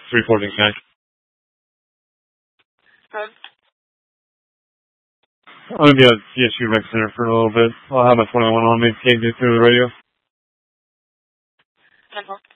314, okay? I'm going to be at CSU Rec Center for a little bit. I'll have my 21 on me. Can't do through the radio. 10-4.